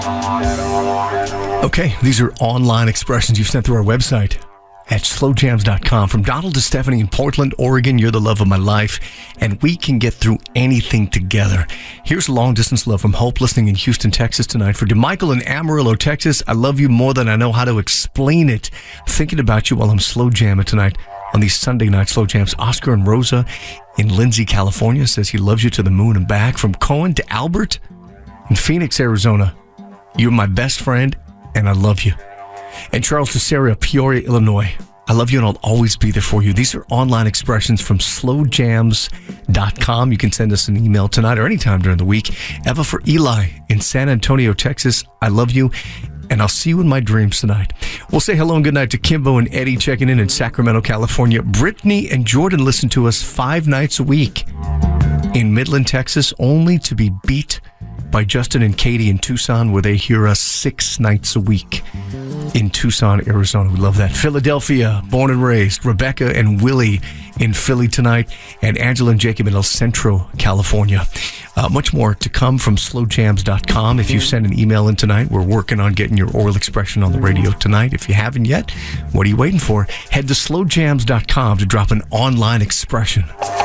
Okay, these are online expressions you've sent through our website at slowjams.com. From Donald to Stephanie in Portland, Oregon, you're the love of my life, and we can get through anything together. Here's long distance love from Hope, listening in Houston, Texas tonight. For DeMichael in Amarillo, Texas, I love you more than I know how to explain it. Thinking about you while I'm slow jamming tonight on these Sunday night slow jams. Oscar and Rosa in Lindsay, California, says he loves you to the moon and back. From Cohen to Albert in Phoenix, Arizona, you're my best friend, and I love you. And Charles Tessera, Peoria, Illinois, I love you and I'll always be there for you. These are online expressions from slowjams.com. You can send us an email tonight or anytime during the week. Eva for Eli in San Antonio, Texas, I love you, and I'll see you in my dreams tonight. We'll say hello and good night to Kimbo and Eddie checking in Sacramento, California. Brittany and Jordan listen to us 5 nights a week in Midland, Texas, only to be beat by Justin and Katie in Tucson, where they hear us 6 nights a week in Tucson, Arizona. We love that. Philadelphia, born and raised. Rebecca and Willie in Philly tonight, and Angela and Jacob in El Centro, California. Much more to come from slowjams.com. If you send an email in tonight, we're working on getting your oral expression on the radio tonight. If you haven't yet, what are you waiting for? Head to slowjams.com to drop an online expression.